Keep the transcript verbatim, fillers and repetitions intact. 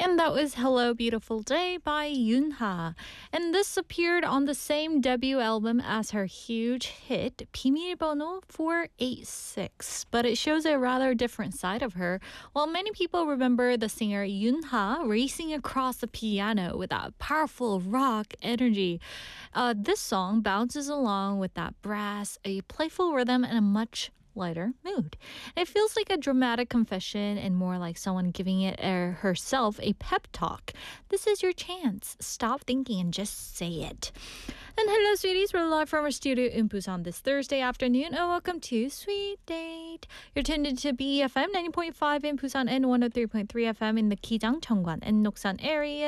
And that was Hello Beautiful Day by Yoonha. And this appeared on the same debut album as her huge hit 비밀번호 four eight six. But it shows a rather different side of her. While many people remember the singer Yoonha racing across the piano with that powerful rock energy, uh, this song bounces along with that brass, a playful rhythm, and a much lighter mood. It feels like a dramatic confession and more like someone giving it er, herself a pep talk. This is your chance. Stop thinking and just say it. And hello, sweeties. We're live from our studio in Busan this Thursday afternoon. And welcome to Sweet Date. You're tuned into B E F M ninety point five in Busan and one oh three point three F M in the Kijang, Cheongwan, and Noksan area.